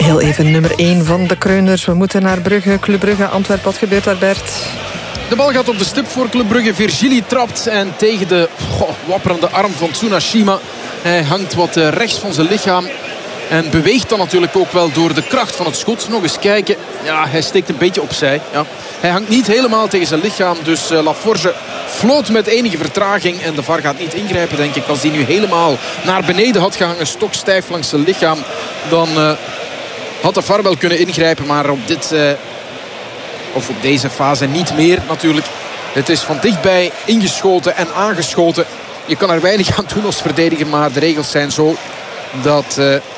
Heel even nummer 1 van de Kreuners. We moeten naar Brugge, Club Brugge, Antwerpen. Wat gebeurt daar, Bert? De bal gaat op de stip voor Club Brugge. Virgili trapt en tegen de wapperende arm van Tsunashima. Hij hangt wat rechts van zijn lichaam. En beweegt dan natuurlijk ook wel door de kracht van het schot. Nog eens kijken. Ja, hij steekt een beetje opzij. Ja. Hij hangt niet helemaal tegen zijn lichaam. Dus Laforge floot met enige vertraging. En de VAR gaat niet ingrijpen, denk ik. Als hij nu helemaal naar beneden had gehangen, stokstijf langs zijn lichaam, dan had de VAR wel kunnen ingrijpen. Maar op deze fase niet meer natuurlijk. Het is van dichtbij ingeschoten en aangeschoten. Je kan er weinig aan doen als verdediger. Maar de regels zijn zo dat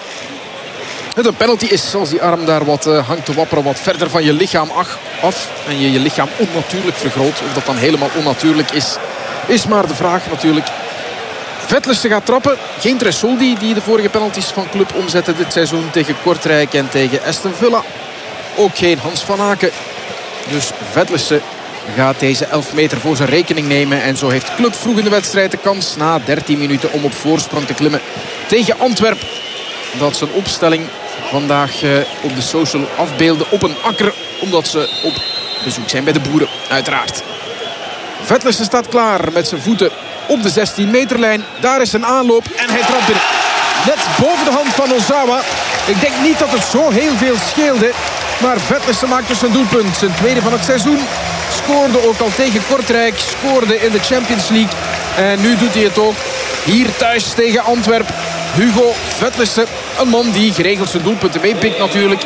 het een penalty is als die arm daar wat hangt te wapperen. Wat verder van je lichaam af. En je lichaam onnatuurlijk vergroot. Of dat dan helemaal onnatuurlijk is maar de vraag natuurlijk. Vettelsen gaat trappen. Geen Tresoldi die de vorige penalties van club omzette dit seizoen tegen Kortrijk en tegen Aston Villa. Ook geen Hans van Aken. Dus Vettelsen gaat deze 11 meter voor zijn rekening nemen. En zo heeft club vroeg in de wedstrijd de kans na 13 minuten om op voorsprong te klimmen tegen Antwerpen. Dat zijn opstelling vandaag op de social afbeelden op een akker. Omdat ze op bezoek zijn bij de boeren, uiteraard. Vettelsen staat klaar met zijn voeten op de 16 meterlijn. Daar is een aanloop en hij trapt binnen. Net boven de hand van Ozawa. Ik denk niet dat het zo heel veel scheelde. Maar Vettelsen maakt dus een doelpunt. Zijn tweede van het seizoen. Scoorde ook al tegen Kortrijk. Scoorde in de Champions League. En nu doet hij het ook hier thuis tegen Antwerpen. Hugo Vettelsen, een man die geregeld zijn doelpunten meepikt natuurlijk.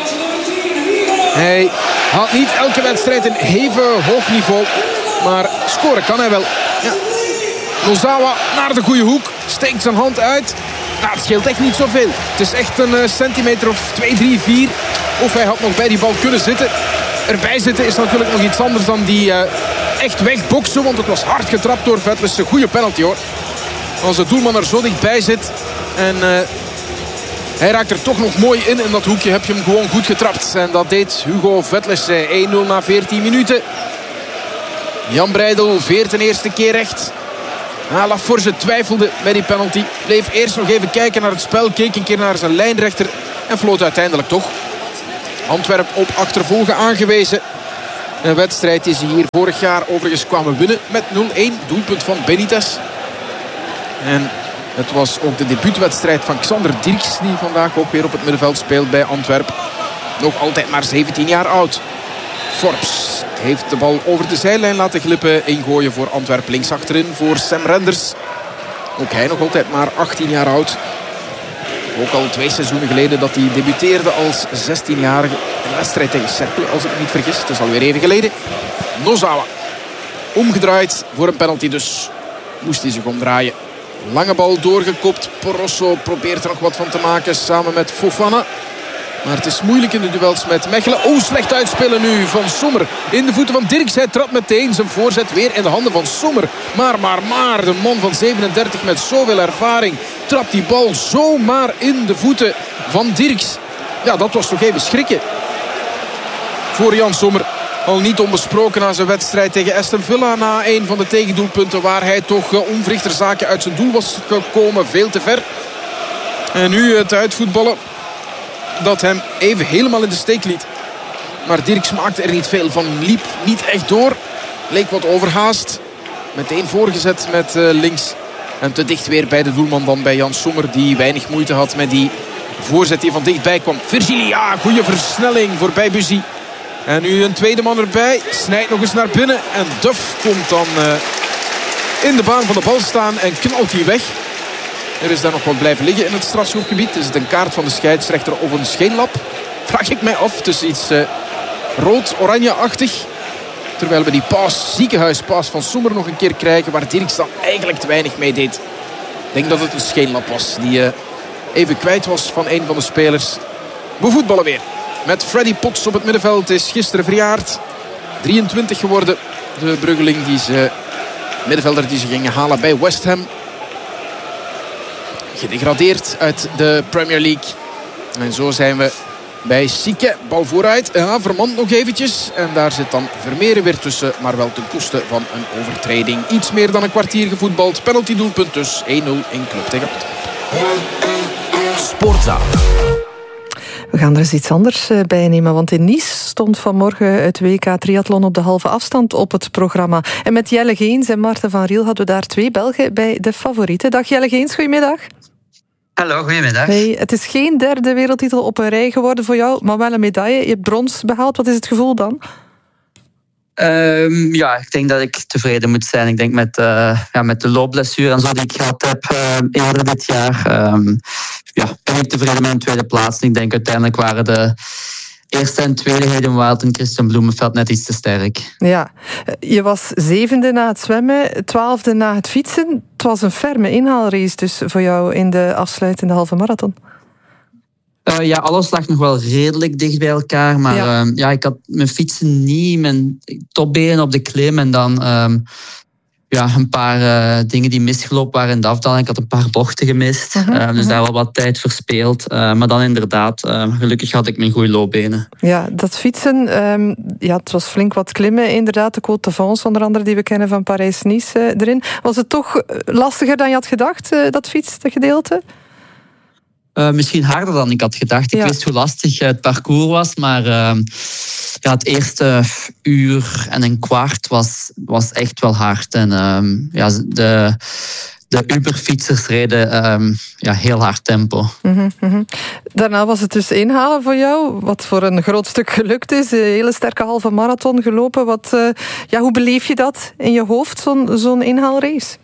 Hij haalt niet elke wedstrijd een even hoog niveau. Maar scoren kan hij wel. Ja. Ozawa naar de goede hoek. Steekt zijn hand uit. Nou, het scheelt echt niet zoveel. Het is echt een centimeter of 2, 3, 4. Of hij had nog bij die bal kunnen zitten. Erbij zitten is natuurlijk nog iets anders dan die echt wegboksen. Want het was hard getrapt door Vettelsen. Goede penalty hoor. Als de doelman er zo dichtbij zit. En hij raakt er toch nog mooi in. In dat hoekje heb je hem gewoon goed getrapt. En dat deed Hugo Vettelsen. 1-0 na 14 minuten. Jan Breidel veert een eerste keer recht. Laforge twijfelde bij die penalty. Bleef eerst nog even kijken naar het spel. Keek een keer naar zijn lijnrechter. En floot uiteindelijk toch. Antwerpen op achtervolgen aangewezen. Een wedstrijd die ze hier vorig jaar overigens kwamen winnen met 0-1. Doelpunt van Benitez. En het was ook de debuutwedstrijd van Xander Dirks. Die vandaag ook weer op het middenveld speelt bij Antwerpen. Nog altijd maar 17 jaar oud. Forbes heeft de bal over de zijlijn laten glippen. Ingooien voor Antwerpen links achterin voor Sam Renders. Ook hij nog altijd maar 18 jaar oud. Ook al 2 seizoenen geleden dat hij debuteerde als 16-jarige. Een wedstrijd tegen Cercle, als ik me niet vergis. Het is alweer even geleden. Nozawa. Omgedraaid voor een penalty dus. Moest hij zich omdraaien. Lange bal doorgekopt. Porosso probeert er nog wat van te maken samen met Fofana. Maar het is moeilijk in de duels met Mechelen. Oh, slecht uitspelen nu van Sommer. In de voeten van Dirks. Hij trapt meteen zijn voorzet weer in de handen van Sommer. Maar. De man van 37 met zoveel ervaring trapt die bal zomaar in de voeten van Dirks. Ja, dat was toch even schrikken. Voor Jan Sommer. Al niet onbesproken na zijn wedstrijd tegen Aston Villa. Na een van de tegendoelpunten waar hij toch onvrichterzaken uit zijn doel was gekomen. Veel te ver. En nu het uitvoetballen dat hem even helemaal in de steek liet. Maar Dirks maakte er niet veel van. Liep niet echt door. Leek wat overhaast. Meteen voorgezet met links. En te dicht weer bij de doelman dan bij Jan Sommer. Die weinig moeite had met die voorzet die van dichtbij kwam. Virgili, ja, goede versnelling voorbij Buzy. En nu een tweede man erbij. Snijdt nog eens naar binnen. En Duff komt dan in de baan van de bal staan. En knalt die weg. Er is daar nog wat blijven liggen in het strafschopgebied. Is het een kaart van de scheidsrechter of een scheenlap? Vraag ik mij af. Het is iets rood-oranje-achtig. Terwijl we die ziekenhuispaas van Sommer nog een keer krijgen. Waar Dirks dan eigenlijk te weinig mee deed. Ik denk dat het een scheenlap was. Die even kwijt was van een van de spelers. We voetballen weer. Met Freddy Potts op het middenveld. Is gisteren verjaard. 23 geworden. De Bruggeling middenvelder die ze gingen halen bij West Ham. Gedegradeerd uit de Premier League. En zo zijn we bij Sique. Bal vooruit. Vermand nog eventjes. En daar zit dan Vermeeren weer tussen. Maar wel ten koste van een overtreding. Iets meer dan een kwartier gevoetbald. Penalty doelpunt dus 1-0 in Club tegen Antwerpen. Sportza. We gaan er eens iets anders bij nemen, want in Nice stond vanmorgen het WK triathlon op de halve afstand op het programma. En met Jelle Geens en Maarten van Riel hadden we daar 2 Belgen bij de favorieten. Dag Jelle Geens, goedemiddag. Hallo, goedemiddag. Hey, het is geen 3e wereldtitel op een rij geworden voor jou, maar wel een medaille. Je hebt brons behaald. Wat is het gevoel dan? Ik denk dat ik tevreden moet zijn. Ik denk met de loopblessure en zo die ik gehad heb eerder dit jaar, ben ik tevreden met een 2e plaats. En ik denk uiteindelijk waren de eerste en tweede Hayden Wild en Christian Bloemenfeld net iets te sterk. Ja, je was 7e na het zwemmen, 12e na het fietsen. Het was een ferme inhaalrace dus voor jou in de afsluitende halve marathon. Alles lag nog wel redelijk dicht bij elkaar. Maar ik had mijn fietsen niet, mijn topbenen op de klim. En dan een paar dingen die misgelopen waren in de afdaling. Ik had een paar bochten gemist. Dus daar wel wat tijd verspeeld. Maar dan inderdaad, gelukkig had ik mijn goede loopbenen. Ja, dat fietsen, het was flink wat klimmen. Inderdaad, de Côte d'Avance onder andere die we kennen van Parijs-Nice erin. Was het toch lastiger dan je had gedacht, dat fietsgedeelte? Misschien harder dan ik had gedacht. Ik wist hoe lastig het parcours was, maar het eerste uur en een kwart was echt wel hard. En de Uber-fietsers reden heel hard tempo. Daarna was het dus inhalen voor jou, wat voor een groot stuk gelukt is. Een hele sterke halve marathon gelopen. Hoe beleef je dat in je hoofd, zo'n inhaalrace?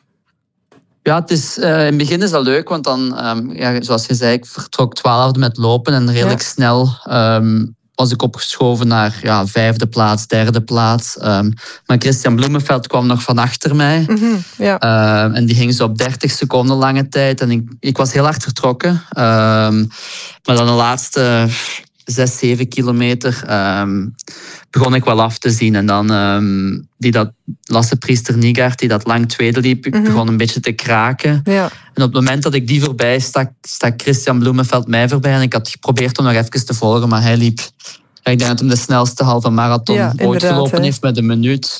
Ja, in het begin is dat leuk, want dan, zoals je zei, ik vertrok 12e met lopen en redelijk snel was ik opgeschoven naar 5e plaats, 3e plaats. Maar Christian Bloemenfeld kwam nog van achter mij. En die ging zo op 30 seconden lange tijd. En ik was heel hard vertrokken. Maar dan de laatste 6-7 kilometer begon ik wel af te zien. En dan Lasse Priester Nygaard, die dat lang tweede liep, begon een beetje te kraken. Ja. En op het moment dat ik die voorbij stak Christian Bloemenfeld mij voorbij. En ik had geprobeerd om nog even te volgen, maar hij liep... Ik denk dat hij de snelste halve marathon ooit gelopen heeft met 1 minuut.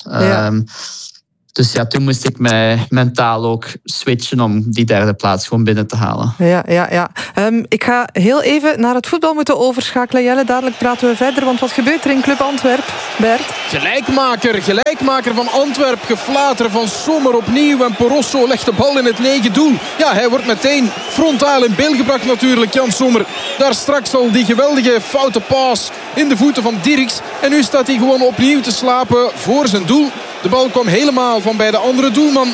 Dus toen moest ik mij mentaal ook switchen om die 3e plaats gewoon binnen te halen. Ja. Ik ga heel even naar het voetbal moeten overschakelen. Jelle, dadelijk praten we verder, want wat gebeurt er in Club Antwerp, Bert? Gelijkmaker van Antwerp, geflater van Sommer opnieuw. En Porosso legt de bal in het lege doel. Ja, hij wordt meteen frontaal in beeld gebracht natuurlijk, Jan Sommer. Daar straks al die geweldige foute paas in de voeten van Dirks. En nu staat hij gewoon opnieuw te slapen voor zijn doel. De bal kwam helemaal van bij de andere doelman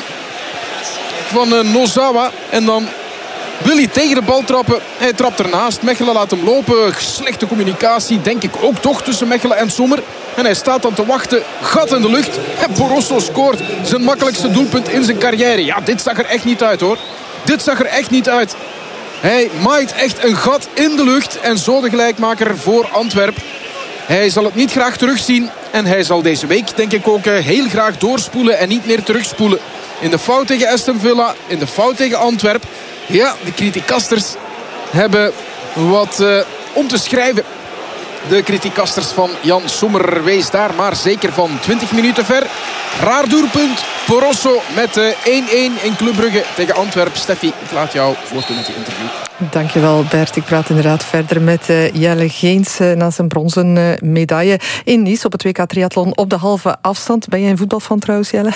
van Nozawa. En dan wil hij tegen de bal trappen. Hij trapt ernaast. Mechelen laat hem lopen. Slechte communicatie, denk ik ook toch, tussen Mechelen en Sommer. En hij staat dan te wachten. Gat in de lucht. En Porosso scoort zijn makkelijkste doelpunt in zijn carrière. Ja, dit zag er echt niet uit, hoor. Dit zag er echt niet uit. Hij maait echt een gat in de lucht. En zo de gelijkmaker voor Antwerp. Hij zal het niet graag terugzien. En hij zal deze week, denk ik, ook heel graag doorspoelen en niet meer terugspoelen. In de fout tegen Aston Villa, in de fout tegen Antwerp. Ja, de criticasters hebben wat om te schrijven. De criticasters van Jan Sommer wees daar maar zeker van 20 minuten ver. Raar doelpunt. Porosso met 1-1 in Club Brugge tegen Antwerp. Steffi, ik laat jou voortdoen met die interview. Dankjewel Bert. Ik praat inderdaad verder met Jelle Geens na zijn bronzen medaille in Nice op het WK triathlon op de halve afstand. Ben jij een voetbalfan trouwens, Jelle?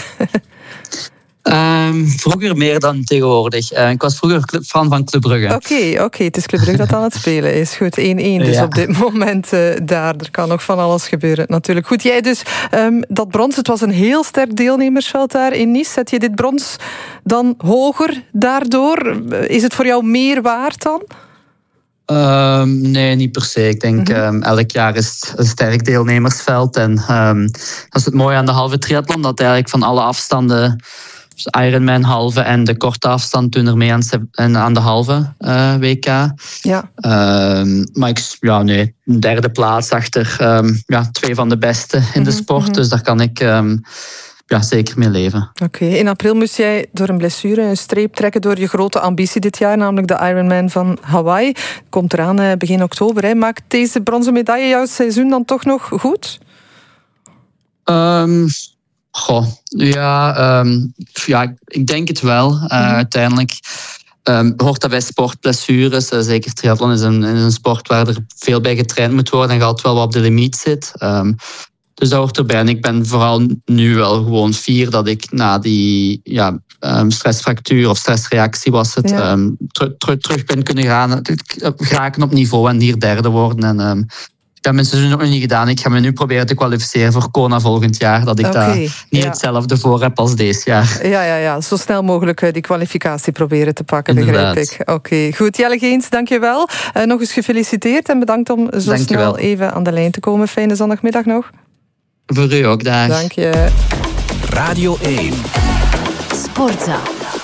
Vroeger meer dan tegenwoordig. Ik was vroeger fan van Club Brugge. Oké, het is Club Brugge dat aan het spelen is. Goed, 1-1 dus op dit moment daar. Er kan nog van alles gebeuren natuurlijk. Goed, jij dus, dat brons, het was een heel sterk deelnemersveld daar in Nice. Zet je dit brons dan hoger daardoor? Is het voor jou meer waard dan? Nee, niet per se. Ik denk elk jaar is het een sterk deelnemersveld. En dat is het mooie aan de halve triathlon, dat eigenlijk van alle afstanden... Dus Ironman halve en de korte afstand doen er mee aan de halve WK. Ja. Maar een 3e plaats achter 2 van de beste in de sport. Dus daar kan ik zeker mee leven. Oké. In april moest jij door een blessure een streep trekken door je grote ambitie dit jaar, namelijk de Ironman van Hawaii. Komt eraan begin oktober. Hè. Maakt deze bronzen medaille jouw seizoen dan toch nog goed? Ik denk het wel. Uiteindelijk hoort dat bij sportblessures. Zeker triathlon is een sport waar er veel bij getraind moet worden en je altijd wel wat op de limiet zit. Dus dat hoort erbij. En ik ben vooral nu wel gewoon fier dat ik na die stressfractuur of stressreactie was het terug ben kunnen geraken op niveau en hier derde worden. En ik heb mijn seizoen nog niet gedaan. Ik ga me nu proberen te kwalificeren voor Kona volgend jaar. Dat ik daar niet hetzelfde voor heb als deze jaar. Ja. Zo snel mogelijk die kwalificatie proberen te pakken, begrijp ik. Oké, goed. Jelle Geens, dank je wel. Nog eens gefeliciteerd en bedankt om zo snel even aan de lijn te komen. Fijne zondagmiddag nog. Voor u ook, dag. Dank je. Radio 1. Sportza.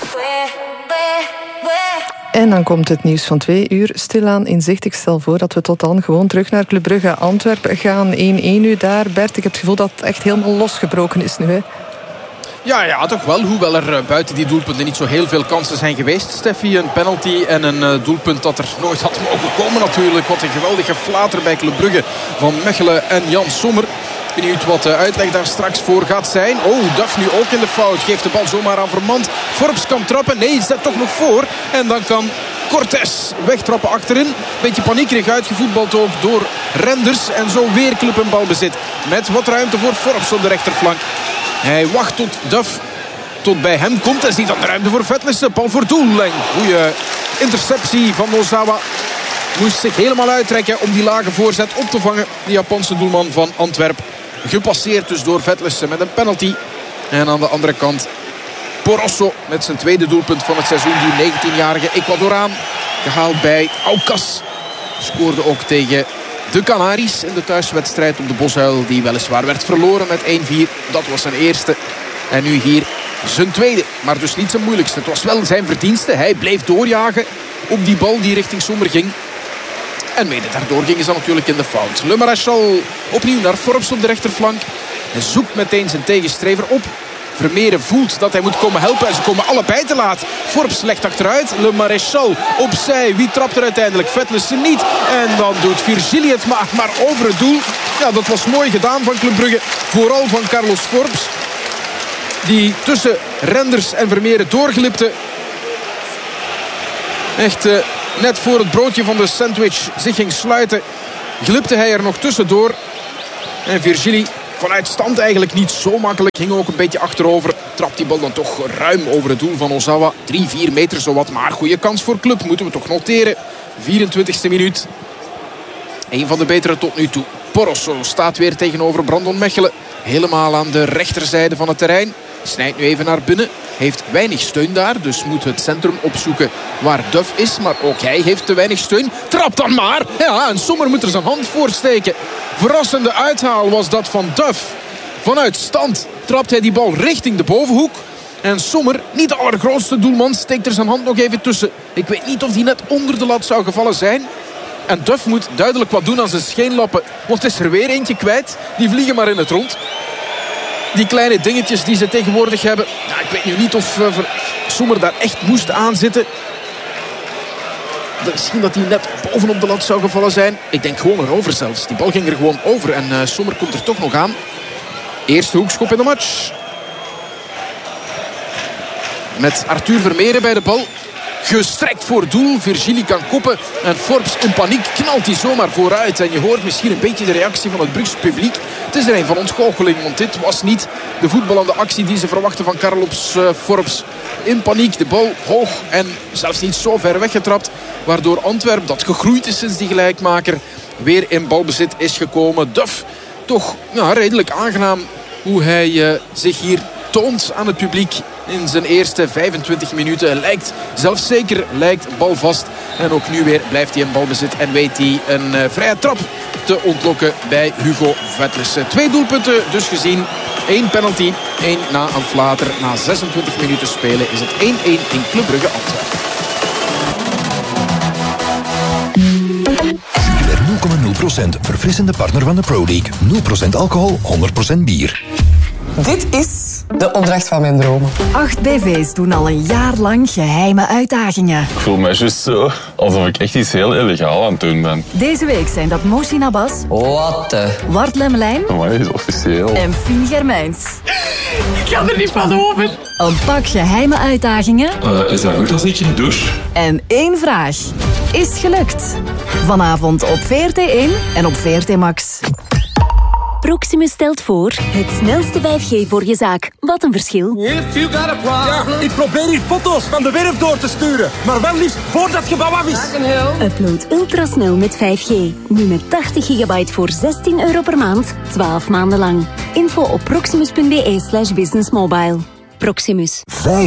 En dan komt het nieuws van 2 uur stilaan in zicht. Ik stel voor dat we tot dan gewoon terug naar Club Brugge Antwerpen gaan. 1-1 nu daar. Bert, ik heb het gevoel dat het echt helemaal losgebroken is nu, hè? Ja, toch wel. Hoewel er buiten die doelpunten niet zo heel veel kansen zijn geweest. Steffi, een penalty en een doelpunt dat er nooit had mogen komen natuurlijk. Wat een geweldige flater bij Club Brugge van Mechelen en Jan Sommer. Benieuwd wat de uitleg daar straks voor gaat zijn. Duff nu ook in de fout. Geeft de bal zomaar aan Vermand. Forbes kan trappen. Nee, zet toch nog voor. En dan kan Cortés wegtrappen achterin. Beetje paniekerig uitgevoetbald ook door Renders. En zo weer Club in balbezit. Met wat ruimte voor Forbes op de rechterflank. Hij wacht tot Duff tot bij hem komt. En ziet dan de ruimte voor Vetlissen. Bal voor doel. En goeie interceptie van Ozawa. Moest zich helemaal uittrekken om die lage voorzet op te vangen. De Japanse doelman van Antwerpen. Gepasseerd dus door Vetlissen met een penalty. En aan de andere kant Porosso met zijn tweede doelpunt van het seizoen. Die 19-jarige Ecuadoraan. Gehaald bij Aucas. Scoorde ook tegen de Canaries in de thuiswedstrijd op de Bosuil. Die weliswaar werd verloren met 1-4. Dat was zijn eerste. En nu hier zijn tweede. Maar dus niet zijn moeilijkste. Het was wel zijn verdienste. Hij bleef doorjagen op die bal die richting Sommer ging. En mede daardoor gingen ze natuurlijk in de fout. Le Maréchal opnieuw naar Forbes op de rechterflank. Hij zoekt meteen zijn tegenstrever op. Vermeeren voelt dat hij moet komen helpen. En ze komen allebei te laat. Forbes legt achteruit. Le Maréchal opzij. Wie trapt er uiteindelijk? Vetlissen niet. En dan doet Virgili het maar over het doel. Ja, dat was mooi gedaan van Club Brugge. Vooral van Carlos Forbes. Die tussen Renders en Vermeeren doorglipte. Echt net voor het broodje van de sandwich zich ging sluiten. Glipte hij er nog tussendoor. En Virgili vanuit stand eigenlijk niet zo makkelijk. Ging ook een beetje achterover. Trapt die bal dan toch ruim over het doel van Ozawa. 3-4 meter zowat. Maar goede kans voor Club. Moeten we toch noteren. 24e minuut. Een van de betere tot nu toe. Porosso staat weer tegenover Brandon Mechelen. Helemaal aan de rechterzijde van het terrein. Snijdt nu even naar binnen. Heeft weinig steun daar. Dus moet het centrum opzoeken waar Duff is. Maar ook hij heeft te weinig steun. Trap dan maar. Ja, en Sommer moet er zijn hand voor steken. Verrassende uithaal was dat van Duff. Vanuit stand trapt hij die bal richting de bovenhoek. En Sommer, niet de allergrootste doelman, steekt er zijn hand nog even tussen. Ik weet niet of die net onder de lat zou gevallen zijn. En Duff moet duidelijk wat doen aan zijn scheenlappen. Want het is er weer eentje kwijt. Die vliegen maar in het rond. Die kleine dingetjes die ze tegenwoordig hebben. Nou, ik weet nu niet of Sommer daar echt moest aanzitten. Misschien dat hij net bovenop de lat zou gevallen zijn. Ik denk gewoon erover zelfs. Die bal ging er gewoon over. En Sommer komt er toch nog aan. Eerste hoekschop in de match. Met Arthur Vermeeren bij de bal. Gestrekt voor doel. Virgili kan koppen. En Forbes in paniek knalt hij zomaar vooruit. En je hoort misschien een beetje de reactie van het Brugse publiek. Het is er een van ontgoocheling. Want dit was niet de voetballende actie die ze verwachten van Carlos Forbes. In paniek. De bal hoog en zelfs niet zo ver weggetrapt. Waardoor Antwerpen, dat gegroeid is sinds die gelijkmaker, weer in balbezit is gekomen. Duff, toch redelijk aangenaam hoe hij zich hier toont aan het publiek. In zijn eerste 25 minuten lijkt zelfzeker, lijkt balvast. En ook nu weer blijft hij in balbezit en weet hij een vrije trap te ontlokken bij Hugo Vetlissen. 2 doelpunten dus gezien. 1 penalty, 1 na een flater. Na 26 minuten spelen is het 1-1 in Club Brugge Antwerpen. Jupiler 0,0%. Verfrissende partner van de Pro League. 0% alcohol, 100% bier. Dit is De opdracht van mijn dromen. 8 BV's doen al een jaar lang geheime uitdagingen. Ik voel me juist zo alsof ik echt iets heel illegaal aan het doen ben. Deze week zijn dat Moshi Abbas, Wat de... Wart Lemmelijn Maar is officieel. en Fien Germijns. Ik kan er niet van over. Een pak geheime uitdagingen Is dat goed als ik in douche? en 1 vraag. Is het gelukt? Vanavond op VRT1 en op VRT Max. Proximus stelt voor het snelste 5G voor je zaak. Wat een verschil. Ja, ik probeer hier foto's van de werf door te sturen. Maar wel liefst voordat het gebouw af is. Upload ultrasnel met 5G. Nu met 80 gigabyte voor €16 per maand. 12 maanden lang. Info op proximus.be/businessmobile. Proximus.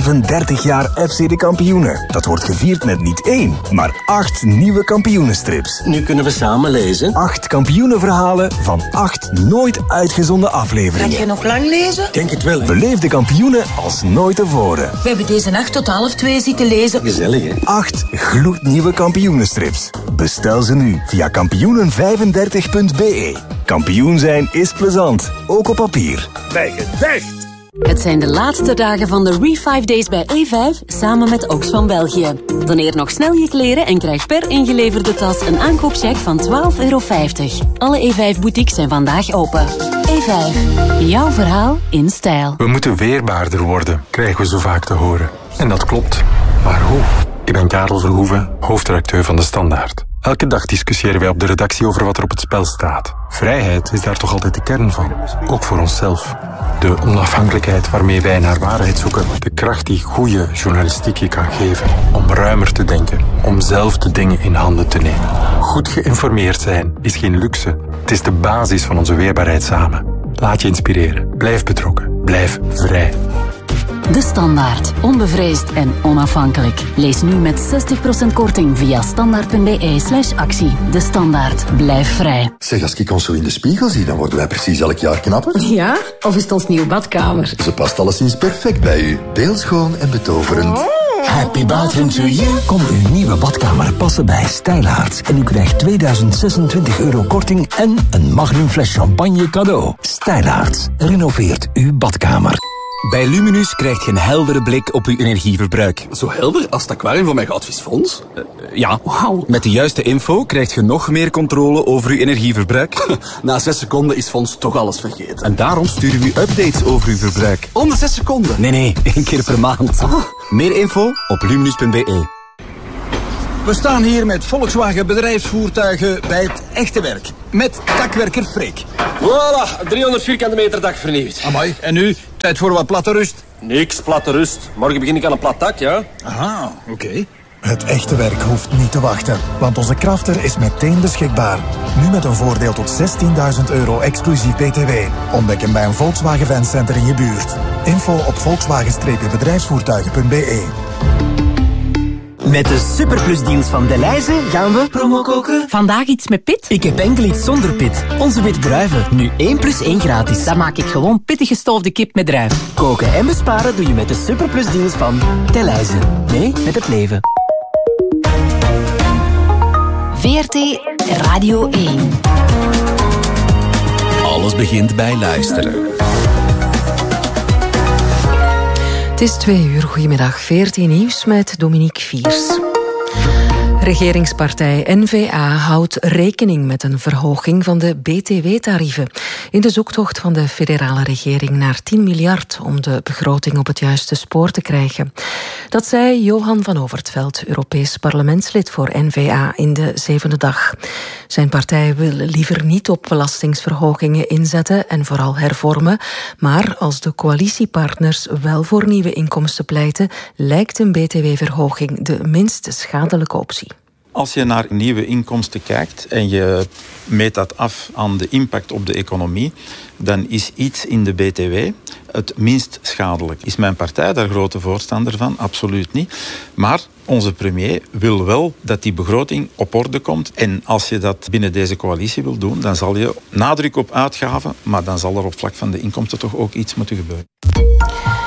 35 jaar FC de Kampioenen. Dat wordt gevierd met niet 1, maar 8 nieuwe kampioenenstrips. Nu kunnen we samen lezen. 8 kampioenenverhalen van 8 nooit uitgezonden afleveringen. Ga je nog lang lezen? Denk het wel. Beleef de kampioenen als nooit tevoren. We hebben deze nacht tot 1:30 zitten lezen. Gezellig, hè? 8 gloednieuwe kampioenenstrips. Bestel ze nu via kampioenen35.be. Kampioen zijn is plezant, ook op papier. Bij gedacht. Het zijn de laatste dagen van de Re5 Days bij E5 samen met Oxfam België. Doneer nog snel je kleren en krijg per ingeleverde tas een aankoopcheck van €12,50. Alle E5-boutiques zijn vandaag open. E5, jouw verhaal in stijl. We moeten weerbaarder worden, krijgen we zo vaak te horen. En dat klopt. Maar hoe? Ik ben Karel Verhoeven, hoofdredacteur van De Standaard. Elke dag discussiëren wij op de redactie over wat er op het spel staat. Vrijheid is daar toch altijd de kern van. Ook voor onszelf. De onafhankelijkheid waarmee wij naar waarheid zoeken. De kracht die goede journalistiek je kan geven. Om ruimer te denken. Om zelf de dingen in handen te nemen. Goed geïnformeerd zijn is geen luxe. Het is de basis van onze weerbaarheid samen. Laat je inspireren. Blijf betrokken. Blijf vrij. De Standaard. Onbevreesd en onafhankelijk. Lees nu met 60% korting via standaard.be/actie. De Standaard. Blijf vrij. Zeg, als ik ons zo in de spiegel zie, dan worden wij precies elk jaar knapper. Ja? Of is het ons nieuwe badkamer? Ze past alleszins perfect bij u. Beeldschoon en betoverend. Happy bathroom to you. Kom uw nieuwe badkamer passen bij Stijlaarts. En u krijgt €2026 korting en een magnum fles champagne cadeau. Stijlaarts. Renoveert uw badkamer. Bij Luminus krijg je een heldere blik op uw energieverbruik. Zo helder als het aquarium van mijn goudvisfonds? Ja. Wauw. Met de juiste info krijg je nog meer controle over uw energieverbruik. Na 6 seconden is Fons toch alles vergeten. En daarom sturen we u updates over uw verbruik. Onder 6 seconden? Nee, 1 keer per maand. Meer info op luminus.be. We staan hier met Volkswagen bedrijfsvoertuigen bij het echte werk. Met takwerker Freek. Voilà, 300 vierkante meter dak vernieuwd. Amai, en nu? Tijd voor wat platte rust? Niks, platte rust. Morgen begin ik aan een plat dak, ja? Aha, oké. Het echte werk hoeft niet te wachten, want onze Crafter is meteen beschikbaar. Nu met een voordeel tot €16.000 exclusief BTW. Ontdek hem bij een Volkswagen Fancenter in je buurt. Info op volkswagen-bedrijfsvoertuigen.be. Met de superplusdeals van Delhaize gaan we promo koken. Vandaag iets met pit? Ik heb enkel iets zonder pit. Onze witte druiven. Nu 1+1 gratis. Dan maak ik gewoon pittig gestoofde kip met druif. Koken en besparen doe je met de superplusdeals van Delhaize. Nee, met het leven. VRT Radio 1. Alles begint bij luisteren. Het is 2:00. Goedemiddag. VRT Nieuws met Dominique Viers. Regeringspartij N-VA houdt rekening met een verhoging van de BTW-tarieven in de zoektocht van de federale regering naar 10 miljard om de begroting op het juiste spoor te krijgen. Dat zei Johan van Overtveld, Europees parlementslid voor N-VA, in de 7e dag. Zijn partij wil liever niet op belastingsverhogingen inzetten en vooral hervormen, maar als de coalitiepartners wel voor nieuwe inkomsten pleiten, lijkt een BTW-verhoging de minst schadelijke optie. Als je naar nieuwe inkomsten kijkt en je meet dat af aan de impact op de economie, dan is iets in de BTW het minst schadelijk. Is mijn partij daar grote voorstander van? Absoluut niet. Maar onze premier wil wel dat die begroting op orde komt. En als je dat binnen deze coalitie wil doen, dan zal je nadruk op uitgaven, maar dan zal er op vlak van de inkomsten toch ook iets moeten gebeuren. Het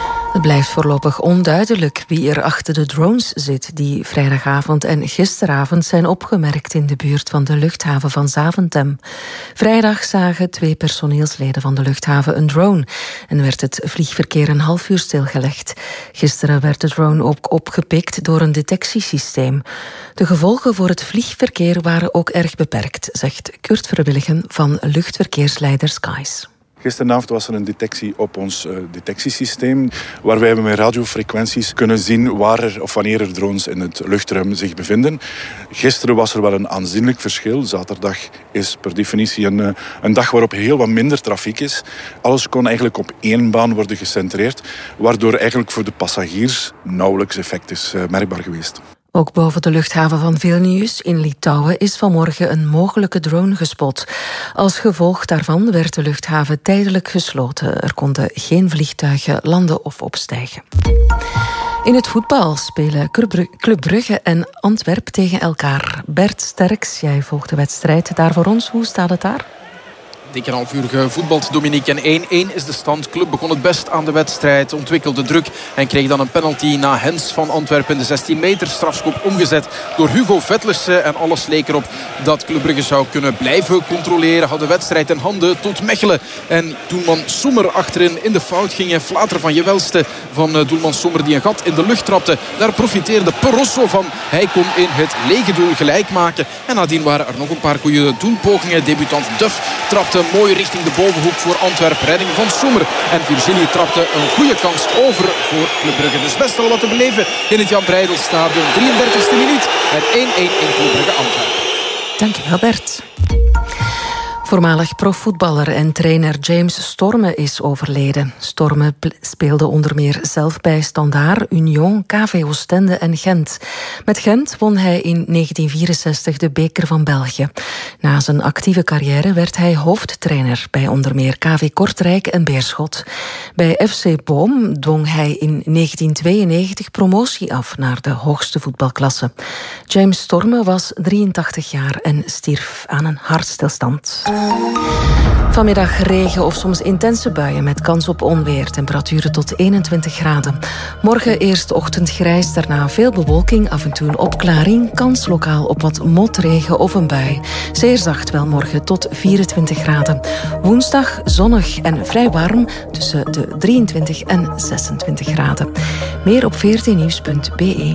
blijft voorlopig onduidelijk wie er achter de drones zit die vrijdagavond en gisteravond zijn opgemerkt in de buurt van de luchthaven van Zaventem. Vrijdag zagen 2 personeelsleden van de luchthaven een drone en werd het vliegverkeer een half uur stilgelegd. Gisteren werd de drone ook opgepikt door een detectiesysteem. De gevolgen voor het vliegverkeer waren ook erg beperkt, zegt Kurt Verwilligen van luchtverkeersleider Skies. Gisteravond was er een detectie op ons detectiesysteem, waarbij we met radiofrequenties kunnen zien waar er of wanneer er drones in het luchtruim zich bevinden. Gisteren was er wel een aanzienlijk verschil. Zaterdag is per definitie een dag waarop heel wat minder trafiek is. Alles kon eigenlijk op 1 baan worden gecentreerd, waardoor eigenlijk voor de passagiers nauwelijks effect is merkbaar geweest. Ook boven de luchthaven van Vilnius in Litouwen is vanmorgen een mogelijke drone gespot. Als gevolg daarvan werd de luchthaven tijdelijk gesloten. Er konden geen vliegtuigen landen of opstijgen. In het voetbal spelen Club Brugge en Antwerp tegen elkaar. Bert Sterks, jij volgt de wedstrijd daar voor ons. Hoe staat het daar? Dik een half uur gevoetbald, Dominique. En 1-1 is de stand. Club begon het best aan de wedstrijd, ontwikkelde druk en kreeg dan een penalty na Hens van Antwerpen in de 16 meter. Strafschop omgezet door Hugo Vetlesen. En alles leek erop dat Club Brugge zou kunnen blijven controleren. Had de wedstrijd in handen tot Mechelen. En doelman Sommer achterin in de fout ging. En Flater van Jewelste van doelman Sommer die een gat in de lucht trapte. Daar profiteerde Perosso van. Hij kon in het lege doel gelijk maken. En nadien waren er nog een paar goede doelpogingen. Debutant Duff trapte mooi richting de bovenhoek voor Antwerpen. Redding van Sommer. En Virgili trapte een goede kans over voor Club Brugge. Dus best wel wat te beleven in het Jan Breydel-stadion. 33e minuut en 1-1 in Club Brugge Antwerpen. Dankjewel Bert. Voormalig profvoetballer en trainer James Storme is overleden. Storme speelde onder meer zelf bij Standaard, Union, KV Oostende en Gent. Met Gent won hij in 1964 de beker van België. Na zijn actieve carrière werd hij hoofdtrainer bij onder meer KV Kortrijk en Beerschot. Bij FC Boom dwong hij in 1992 promotie af naar de hoogste voetbalklasse. James Storme was 83 jaar en stierf aan een hartstilstand. Vanmiddag regen of soms intense buien met kans op onweer. Temperaturen tot 21 graden. Morgen eerst ochtendgrijs, daarna veel bewolking, af en toe een opklaring. Kans lokaal op wat motregen of een bui. Zeer zacht wel morgen tot 24 graden. Woensdag zonnig en vrij warm tussen de 23 en 26 graden. Meer op 14nieuws.be.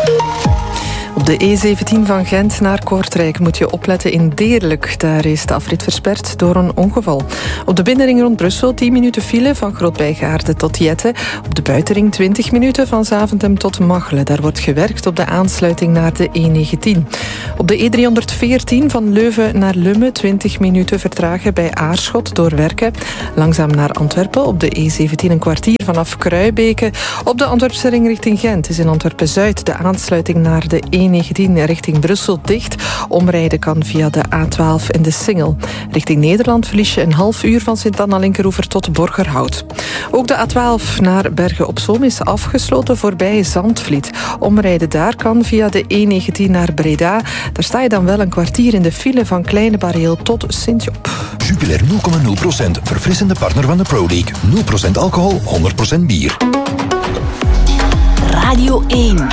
Op de E17 van Gent naar Kortrijk moet je opletten in Deerlijk. Daar is de afrit versperd door een ongeval. Op de binnenring rond Brussel 10 minuten file van Groot-Bijgaarde tot Jette. Op de buitenring 20 minuten van Zaventem tot Machelen. Daar wordt gewerkt op de aansluiting naar de E19. Op de E314 van Leuven naar Lummen 20 minuten vertragen bij Aarschot door werken. Langzaam naar Antwerpen op de E17 een kwartier vanaf Kruibeke. Op de Antwerpse ring richting Gent is in Antwerpen-Zuid de aansluiting naar de E19 richting Brussel dicht. Omrijden kan via de A12 en de Singel. Richting Nederland verlies je een half uur van Sint-Anna-Linkeroever tot Borgerhout. Ook de A12 naar Bergen-op-Zoom is afgesloten voorbij Zandvliet. Omrijden daar kan via de E19 naar Breda. Daar sta je dan wel een kwartier in de file van Kleine Bareel tot Sint-Job. Jupiler 0,0%, verfrissende partner van de Pro League. 0% alcohol, 100% bier. Radio 1.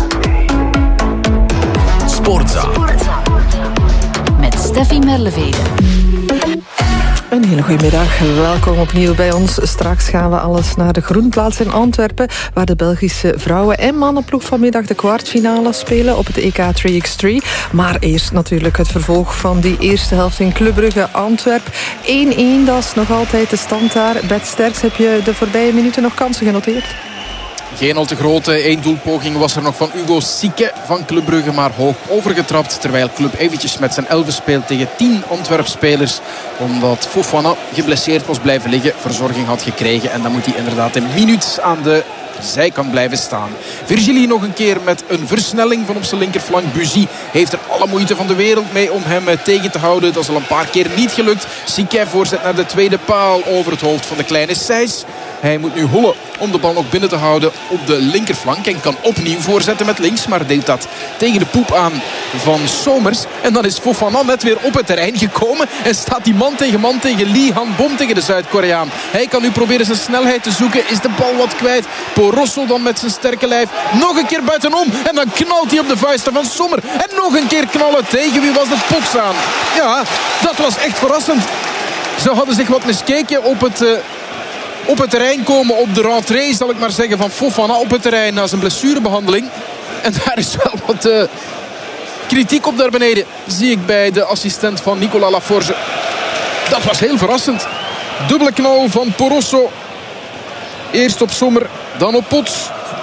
Sportza. Met Steffi Merlevede. Een hele goede middag. Welkom opnieuw bij ons. Straks gaan we alles naar de Groenplaats in Antwerpen, waar de Belgische vrouwen- en mannenploeg vanmiddag de kwartfinale spelen op het EK 3x3. Maar eerst natuurlijk het vervolg van die eerste helft in Club Brugge Antwerp. 1-1, dat is nog altijd de stand daar. Bert Sterks, heb je de voorbije minuten nog kansen genoteerd? Geen al te grote. 1 doelpoging was er nog van Hugo Sieke van Club Brugge, maar hoog overgetrapt. Terwijl Club eventjes met zijn 11 speelt tegen 10 Antwerp-spelers. Omdat Fofana geblesseerd was blijven liggen, verzorging had gekregen. En dan moet hij inderdaad een minuut aan de zijkant blijven staan. Virgili nog een keer met een versnelling van op zijn linkerflank. Buzy heeft er alle moeite van de wereld mee om hem tegen te houden. Dat is al een paar keer niet gelukt. Sieke voorzet naar de tweede paal over het hoofd van de kleine Sijs. Hij moet nu hollen om de bal nog binnen te houden op de linkerflank. En kan opnieuw voorzetten met links. Maar deed dat tegen de poep aan van Somers. En dan is Fofana net weer op het terrein gekomen. En staat die man tegen Lee Han-bom tegen de Zuid-Koreaan. Hij kan nu proberen zijn snelheid te zoeken. Is de bal wat kwijt. Porosso dan met zijn sterke lijf. Nog een keer buitenom. En dan knalt hij op de vuisten van Sommer. En nog een keer knallen tegen. Wie was het? Poksaan. Ja, dat was echt verrassend. Ze hadden zich wat miskeken op het terrein komen. Op de rentrée, zal ik maar zeggen, van Fofana op het terrein na zijn blessurebehandeling. En daar is wel wat kritiek op daar beneden. Zie ik bij de assistent van Nicolas Laforge. Dat was heel verrassend. Dubbele knal van Porosso. Eerst op Sommer, dan op Pots.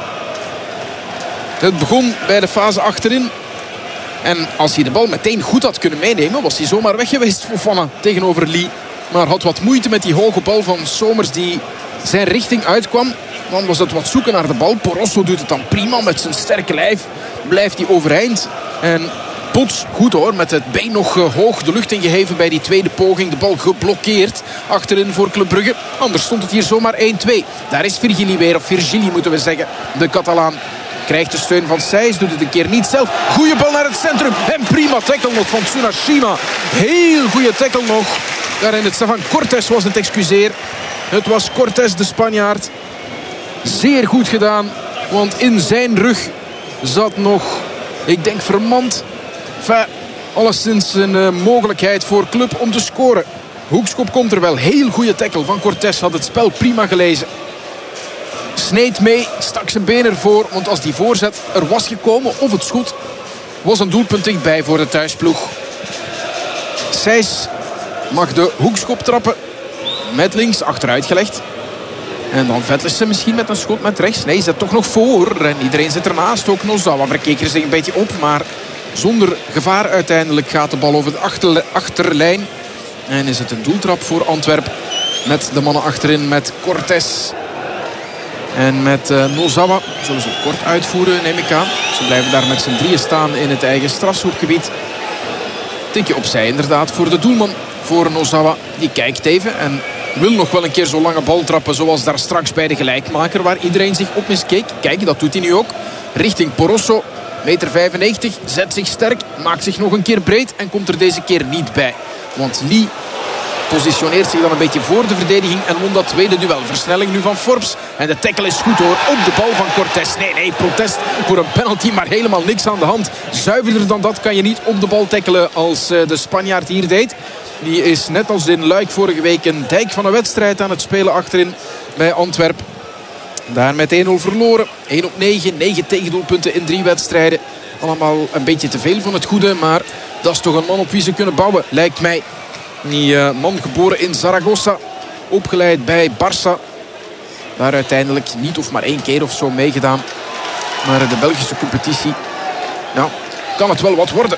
Het begon bij de fase achterin. En als hij de bal meteen goed had kunnen meenemen, was hij zomaar weg geweest, Fofana, tegenover Lee. Maar had wat moeite met die hoge bal van Somers die zijn richting uitkwam. Dan was het wat zoeken naar de bal. Porosso doet het dan prima met zijn sterke lijf. Blijft hij overeind. En Pots, goed hoor, met het been nog hoog de lucht ingeheven bij die tweede poging. De bal geblokkeerd achterin voor Club Brugge. Anders stond het hier zomaar 1-2. Daar is Virgili weer, of Virgili moeten we zeggen, de Catalaan. Krijgt de steun van Seijs, doet het een keer niet zelf. Goeie bal naar het centrum. En prima tackle nog van Tsunashima. Heel goede tackle nog. Daarin het van Cortés was het, excuseer. Het was Cortés, de Spanjaard. Zeer goed gedaan. Want in zijn rug zat nog, ik denk Vermand. Enfin, alleszins een mogelijkheid voor Club om te scoren. Hoekschop komt er wel. Heel goede tackle van Cortés. Had het spel prima gelezen. Sneed mee, stak zijn been ervoor. Want als die voorzet er was gekomen, of het schot, was een doelpunt dichtbij voor de thuisploeg. Seijs mag de hoekschop trappen. Met links achteruit gelegd. En dan Vettelsen misschien met een schot met rechts. Nee, zet toch nog voor. En iedereen zit ernaast. Ook Nozawa verkeek er zich een beetje op. Maar zonder gevaar uiteindelijk gaat de bal over de achterlijn. En is het een doeltrap voor Antwerpen. Met de mannen achterin met Cortés. En met Nozawa zullen ze het kort uitvoeren, neem ik aan. Ze blijven daar met z'n drieën staan in het eigen strafschopgebied. Tikje opzij inderdaad voor de doelman. Voor Nozawa. Die kijkt even en wil nog wel een keer zo'n lange bal trappen zoals daar straks bij de gelijkmaker, waar iedereen zich op miskeek. Kijk, dat doet hij nu ook. Richting Porosso. 1,95 meter. Zet zich sterk. Maakt zich nog een keer breed. En komt er deze keer niet bij. Want Lee positioneert zich dan een beetje voor de verdediging en won dat tweede duel. Versnelling nu van Forbes. En de tackle is goed hoor. Op de bal van Cortés. Nee, protest voor een penalty, maar helemaal niks aan de hand. Zuiverder dan dat kan je niet op de bal tackelen als de Spanjaard hier deed. Die is net als in Luik vorige week een dijk van een wedstrijd aan het spelen achterin bij Antwerpen. Daar met 1-0 verloren. 1 op 9. 9 tegendoelpunten in 3 wedstrijden. Allemaal een beetje te veel van het goede, maar dat is toch een man op wie ze kunnen bouwen, lijkt mij. Die man geboren in Zaragoza. Opgeleid bij Barça. Daar uiteindelijk niet of maar 1 keer of zo meegedaan. Maar de Belgische competitie, nou, kan het wel wat worden.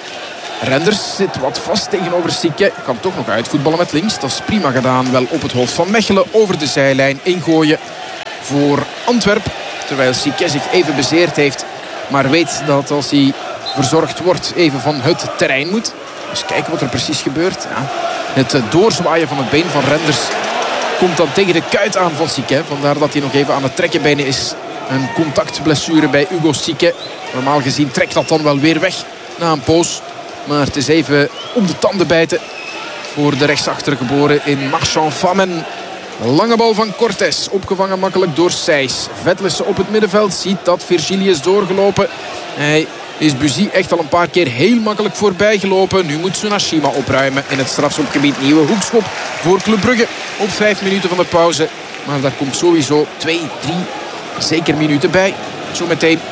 Renders zit wat vast tegenover Sikke. Kan toch nog uitvoetballen met links. Dat is prima gedaan. Wel op het hoofd van Mechelen. Over de zijlijn ingooien voor Antwerpen. Terwijl Sikke zich even bezeerd heeft. Maar weet dat als hij verzorgd wordt even van het terrein moet. Dus kijken wat er precies gebeurt. Ja. Het doorzwaaien van het been van Renders komt dan tegen de kuit aan van Sikke. Vandaar dat hij nog even aan het trekkenbenen is. Een contactblessure bij Hugo Sikke. Normaal gezien trekt dat dan wel weer weg na een poos. Maar het is even om de tanden bijten voor de rechtsachter geboren in Marchand-Famenne. Lange bal van Cortés. Opgevangen makkelijk door Seijs. Vettelsen op het middenveld ziet dat Virgili is doorgelopen. Hij is Buzy echt al een paar keer heel makkelijk voorbij gelopen. Nu moet Tsunashima opruimen in het strafschopgebied. Nieuwe hoekschop voor Club Brugge op 5 minuten van de pauze. Maar daar komt sowieso 2, 3, zeker minuten bij. Zometeen.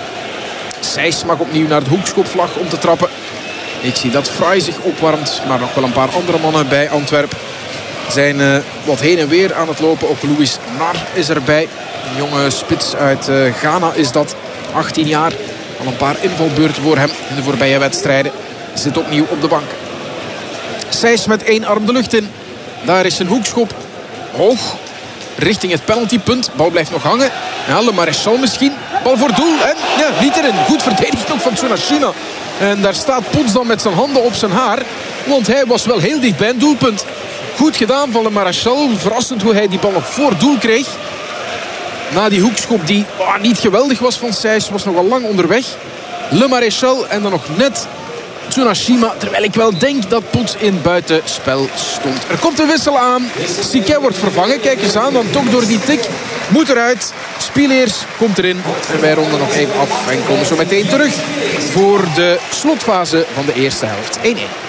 Seijs mag opnieuw naar de hoekschopvlag om te trappen. Ik zie dat Frey zich opwarmt. Maar nog wel een paar andere mannen bij Antwerpen zijn wat heen en weer aan het lopen. Ook Louis Nar is erbij. Een jonge spits uit Ghana is dat. 18 jaar. Al een paar invalbeurten voor hem in de voorbije wedstrijden. Zit opnieuw op de bank. Seijs met 1 arm de lucht in. Daar is zijn hoekschop. Hoog. Richting het penaltypunt. Bal blijft nog hangen. Ja, Le Maréchal misschien. Bal voor doel. En ja, niet erin. Goed verdedigd ook van Tsunashima. En daar staat Pots dan met zijn handen op zijn haar. Want hij was wel heel dicht bij een doelpunt. Goed gedaan van Le Maréchal. Verrassend hoe hij die bal nog voor doel kreeg. Na die hoekschop die niet geweldig was van Sijs. Was nogal lang onderweg. Le Maréchal en dan nog net Tsunashima. Terwijl ik wel denk dat Poets in buitenspel stond. Er komt een wissel aan. Siquet wordt vervangen. Kijk eens aan. Dan toch door die tik. Moet eruit. Spieleers komt erin. En wij ronden nog even af. En komen zo meteen terug voor de slotfase van de eerste helft. 1-1.